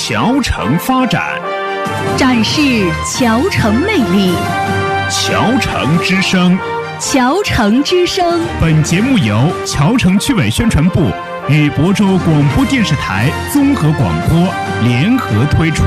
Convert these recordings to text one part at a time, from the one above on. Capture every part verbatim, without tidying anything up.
侨城发展， 展示侨城魅力。 侨城之声， 侨城之声。 本节目由侨城区委宣传部与亳州广播电视台综合广播联合推出。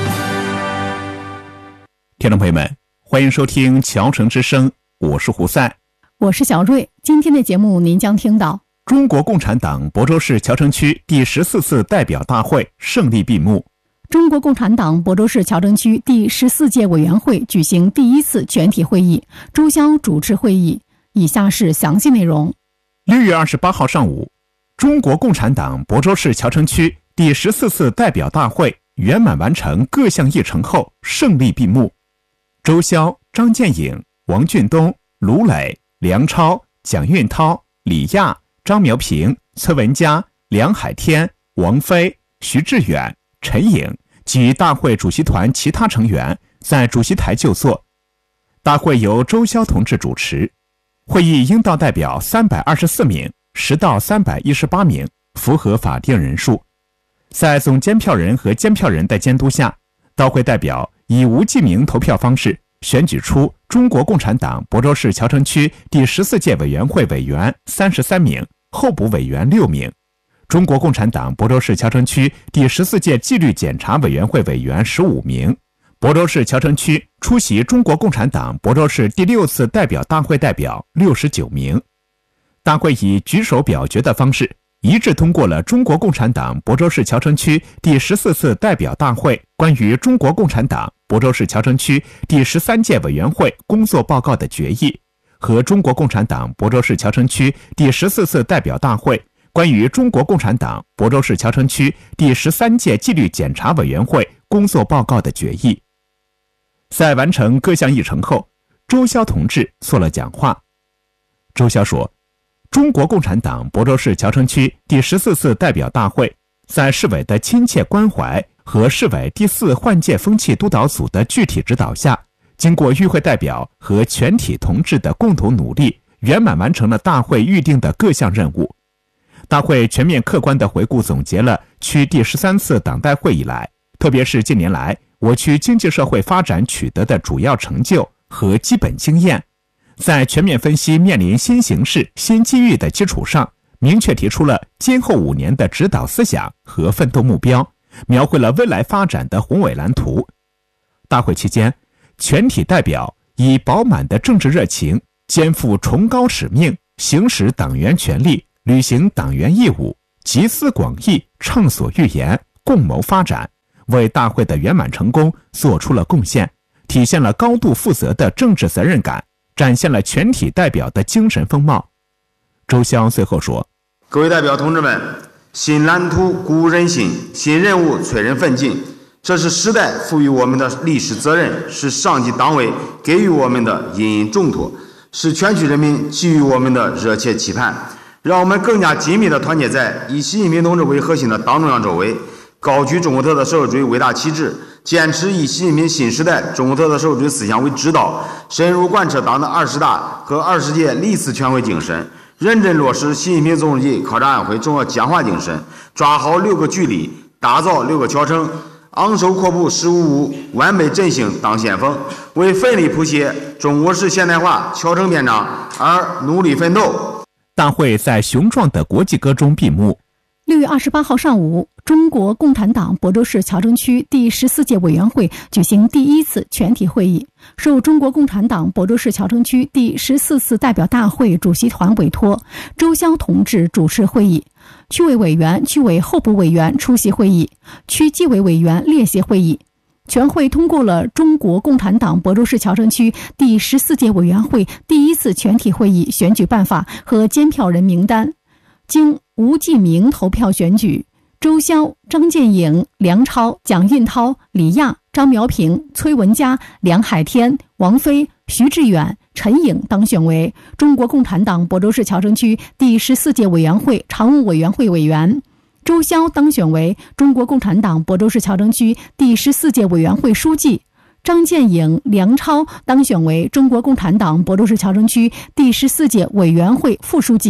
听众朋友们，欢迎收听侨城之声，我是胡赛， 我是小瑞。今天的节目您将听到中国共产党亳州市侨城区第十四次代表大会胜利闭幕。 中国共产党亳州市侨城区第十四届委员会举行第一次全体会议，周潇主持会议。以下是详细内容。 六月二十八号上午，中国共产党亳州市侨城区第十四次代表大会圆满完成各项议程后胜利闭幕。周潇、张建颖、王俊东、卢磊、梁超、蒋运涛、李亚、张苗平、崔文佳、梁海天、王飞、徐志远、陈颖及大会主席团其他成员在主席台就座。大会由周潇同志主持。会议应到代表三百二十四名，实到三百一十八名，符合法定人数。在总监票人和监票人的监督下，到会代表以无记名投票方式选举出中国共产党亳州市侨城区第十四届委员会委员三十三名，候补委员六名；中国共产党亳州市侨城区第十四届纪律检查委员会委员十五名。亳州市侨城区出席中国共产党亳州市第六次代表大会代表六十九名。大会以举手表决的方式一致通过了中国共产党亳州市侨城区第十四次代表大会关于中国共产党亳州市侨城区第十三届委员会工作报告的决议和中国共产党亳州市侨城区第十四次代表大会关于中国共产党亳州市侨城区第十三届纪律检查委员会工作报告的决议。在完成各项议程后，周潇同志做了讲话。周潇说，中国共产党亳州市侨城区第十四次代表大会在市委的亲切关怀和市委第四换届风气督导组的具体指导下，经过与会代表和全体同志的共同努力，圆满完成了大会预定的各项任务。大会全面客观地回顾总结了区第十三次党代会以来，特别是近年来我区经济社会发展取得的主要成就和基本经验，在全面分析面临新形势、新机遇的基础上，明确提出了今后五年的指导思想和奋斗目标，描绘了未来发展的宏伟蓝图。大会期间，全体代表以饱满的政治热情，肩负崇高使命，行使党员权利，履行党员义务，集思广益，畅所欲言，共谋发展，为大会的圆满成功做出了贡献，体现了高度负责的政治责任感，展现了全体代表的精神风貌。周潇最后说， 各位代表同志们，新蓝图鼓舞人心，新任务催人奋进，这是时代赋予我们的历史责任，是上级党委给予我们的隐隐重托，是全区人民给予我们的热切期盼，让我们更加紧密地团结在以习近平同志为核心的党中央周围，高举中国特色社会主义伟大旗帜，坚持以习近平新时代中国特色社会主义思想为指导，深入贯彻党的二十大和二十届历次全会精神，认真落实习近平总书记考察安徽重要讲话精神，抓好六个距离，打造六个侨城，昂首阔步十五五，完美振兴当先锋，为奋力谱写中国式现代化侨城篇章而努力奋斗。 大会在雄壮的国际歌中闭幕。 六月二十八号上午，中国共产党亳州市侨城区第十四届委员会举行第一次全体会议，受中国共产党亳州市侨城区第十四次代表大会主席团委托，周潇同志主持会议，区委委员、区委候补委员出席会议，区纪委委员列席会议。全会通过了中国共产党亳州市侨城区第十四届委员会第一次全体会议选举办法和监票人名单，经无记名投票选举，周潇、张建颖、梁超、蒋运涛、李亚、张苗平、崔文佳、梁海天、王飞、徐志远、陈颖当选为中国共产党亳州市侨城区第十四届委员会常务委员会委员。周潇当选为中国共产党亳州市侨城区第十四届委员会书记，张建颖、梁超当选为中国共产党亳州市侨城区第十四届委员会副书记。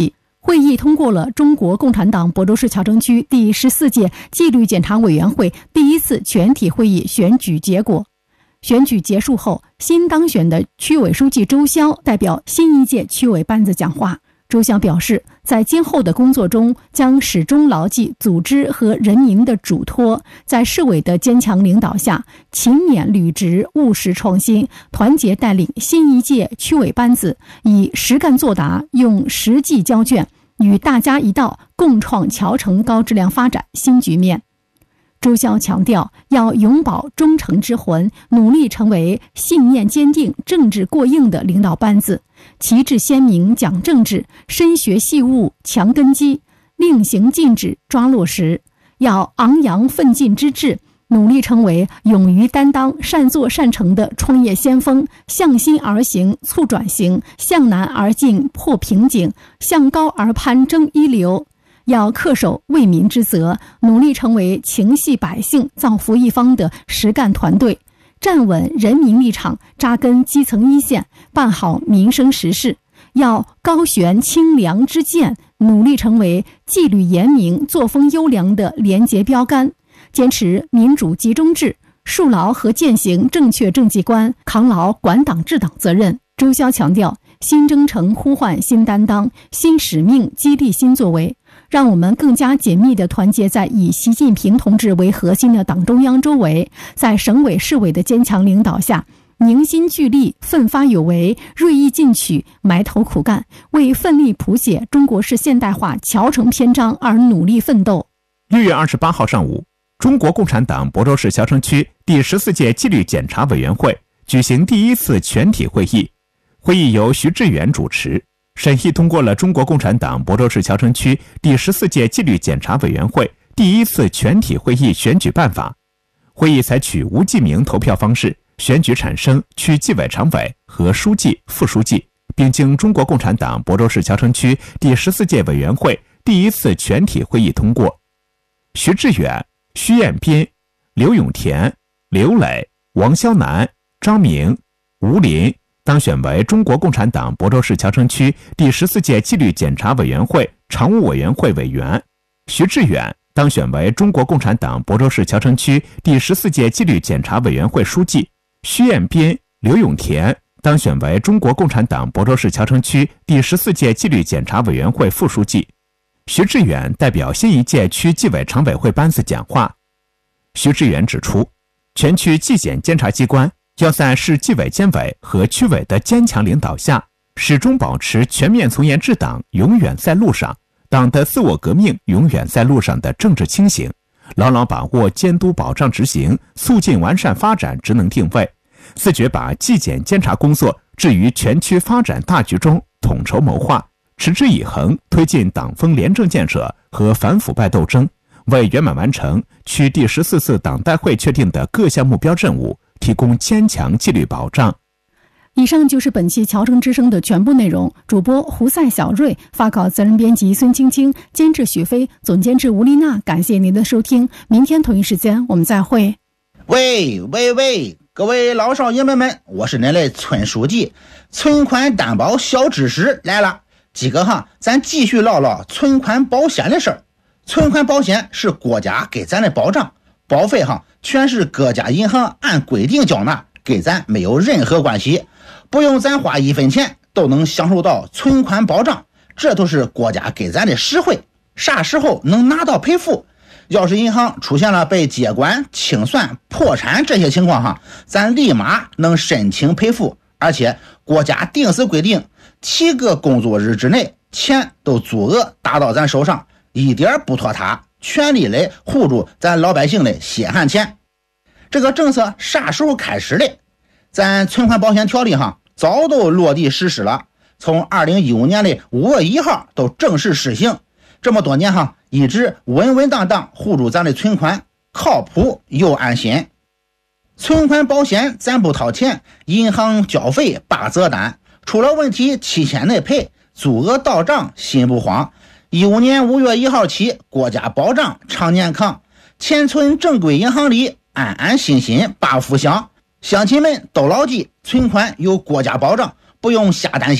会议通过了中国共产党亳州市乔城区第十四届纪律检查委员会第一次全体会议选举结果。选举结束后，新当选的区委书记周潇代表新一届区委班子讲话。周潇表示，在今后的工作中将始终牢记组织和人民的嘱托，在市委的坚强领导下，勤勉履职，务实创新，团结带领新一届区委班子以实干作答，用实际交卷，与大家一道共创乔城高质量发展新局面。周潇强调，要永葆忠诚之魂，努力成为信念坚定、政治过硬的领导班子，旗帜鲜明，讲政治，深学细务，强根基，令行禁止，抓落实。要昂扬奋进之志，努力成为勇于担当、善作善成的创业先锋，向心而行，促转型，向南而进，破瓶颈，向高而攀，争一流。要恪守为民之责，努力成为情系百姓、造福一方的实干团队，站稳人民立场，扎根基层一线，办好民生实事。要高悬清良之剑，努力成为纪律严明、作风优良的廉洁标杆，坚持民主集中制，树牢和践行正确政绩观，扛牢管党治党责任。周潇强调，新征程呼唤新担当，新使命激励新作为，让我们更加紧密地团结在以习近平同志为核心的党中央周围，在省委市委的坚强领导下，凝心聚力，奋发有为，锐意进取，埋头苦干，为奋力谱写中国式现代化乔城篇章而努力奋斗。 六月二十八号上午，中国共产党亳州市乔城区第十四届纪律检查委员会举行第一次全体会议。会议由徐志远主持，审议通过了中国共产党亳州市乔城区第十四届纪律检查委员会第一次全体会议选举办法。会议采取无记名投票方式选举产生区纪委常委和书记、副书记，并经中国共产党亳州市乔城区第十四届委员会第一次全体会议通过。徐志远、徐彦斌、刘永田、刘磊、王肖南、张明、吴林当选为中国共产党亳州市乔城区第十四届纪律检查委员会常务委员会委员。徐志远当选为中国共产党亳州市乔城区第十四届纪律检查委员会书记。徐彦斌、刘永田当选为中国共产党亳州市乔城区第十四届纪律检查委员会副书记。徐志远代表新一届区纪委常委会班子讲话。徐志远指出，全区纪检监察机关要在市纪委监委和区委的坚强领导下，始终保持全面从严治党永远在路上，党的自我革命永远在路上的政治清醒，牢牢把握监督保障执行、促进完善发展职能定位，自觉把纪检监察工作置于全区发展大局中统筹谋划，持之以恒推进党风廉政建设和反腐败斗争，为圆满完成区第十四次党代会确定的各项目标任务提供坚强纪律保障。 以上就是本期乔城之声的全部内容。主播胡赛、小瑞，发稿责任编辑孙青青，监制许飞，总监制吴丽娜。感谢您的收听，明天同一时间我们再会。 喂喂喂，各位老少爷们们，我是您的村书记。存款担保小知识来了，几个哈，咱继续唠唠存款保险的事儿。存款保险是国家给咱的保障，保费哈全是各家银行按规定缴纳，给咱没有任何关系，不用咱花一分钱都能享受到存款保障，这都是国家给咱的实惠。啥时候能拿到赔付？要是银行出现了被接管、清算、破产这些情况哈，咱立马能申请赔付，而且国家定死规定，七个工作日之内钱都足额打到咱手上，一点不拖沓，全力来护住咱老百姓的血汗钱。这个政策啥时候开始的？咱存款保险条例哈早都落地实施了，从二零一五年的五月一号都正式实行。这么多年哈，一直稳稳当当护住咱的存款，靠谱又安心。存款保险咱不掏钱，银行交费八折单，出了问题提前内赔，足额到账心不慌。一五年五月一号起，国家保障常年扛，钱存正规银行里，安安心心把福享。乡亲们都牢记，存款有国家保障，不用瞎担心，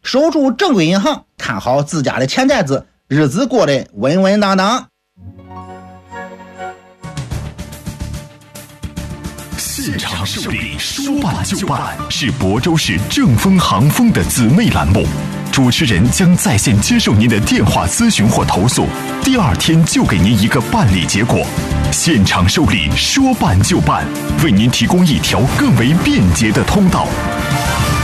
守住正规银行，看好自家的钱袋子，日子过得稳稳当当。 现场受理，说办就办，是亳州市正丰航丰的姊妹栏目。主持人将在线接受您的电话咨询或投诉，第二天就给您一个办理结果。现场受理，说办就办，为您提供一条更为便捷的通道。